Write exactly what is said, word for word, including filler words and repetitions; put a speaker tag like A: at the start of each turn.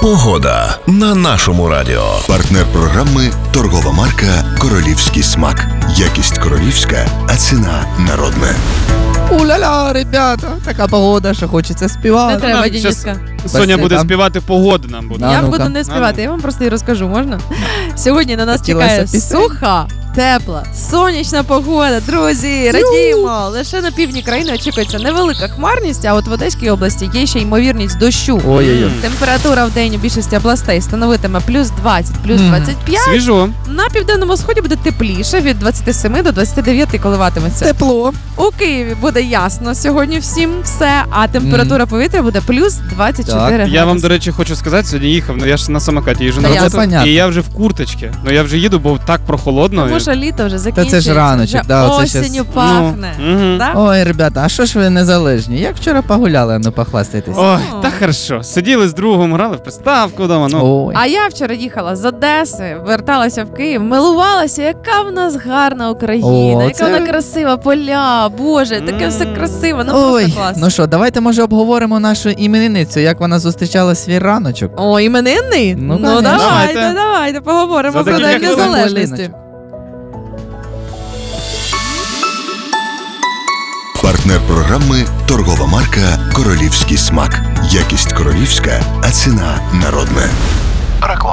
A: Погода на нашому радіо.
B: Партнер програми – торгова марка «Королівський смак». Якість королівська, а ціна народна.
C: У-ля-ля, ребята, така погода, що хочеться співати.
D: Не треба,
E: Нам
D: Дениска.
E: Соня буде
C: там.
E: співати, погода нам буде.
C: А
D: Я
C: ну-ка.
D: буду не співати, я вам просто і розкажу, можна? Сьогодні на нас
C: Хотілося
D: чекає
C: пісень.
D: суха, тепла, сонячна погода. Друзі, радіємо! Лише на півдні країни очікується невелика хмарність, а от в Одеській області є ще ймовірність дощу.
C: Ой-ой-ой.
D: Температура в день у більшості областей становитиме плюс двадцять, плюс
C: Мгм.
D: двадцять п'ять.
E: Свіжо.
D: На південному сході буде тепліше, від двадцяти семи до двадцяти дев'яти коливатиметься.
C: Тепло.
D: У Києві буде ясно сьогодні всім все, а температура повітря буде плюс двадцять чотири
C: Так,
D: градуси.
E: Я вам, до речі, хочу сказати, сьогодні їхав, ну я ж на самокаті їжджу
D: Та
E: на
D: я-
E: роботу,
C: понятно.
E: і я вже в курточці. Ну я вже їду, бо так прохолодно.
D: Тому
E: і-
D: що літо вже
C: Та
D: закінчується.
C: це ж раночок,
D: вже
C: да, оце
D: осінню
C: щас-
D: пахне.
E: Ну, мгм.
D: Так?
C: Ой, ребята, а що ж ви незалежні? Як вчора погуляли, ну похвастайтесь.
E: Ой, та хорошо. Сиділи з другом, грали в приставку вдома. Ну,
C: Ой.
D: А я вчора їхала з Одеси, верталася в Київ, милувалася, яка в нас гарна Україна,
C: О,
D: яка
C: це-
D: вона красива, поля, Боже, таке все
E: М.
D: красиво, ну
C: Ой,
D: просто клас.
C: ну що, давайте, може, обговоримо нашу іменинницю, як вона зустрічала свій раночок.
D: О, іменинний?
C: Ну,
D: ну
C: конечно.
D: давайте,
E: Давайте.
D: давайте, поговоримо
E: За
D: про
E: декілька
D: День
E: хвилин.
D: Незалежності.
B: Партнер програми – торгова марка «Королівський смак». Якість королівська, а ціна народна.
A: Реклама.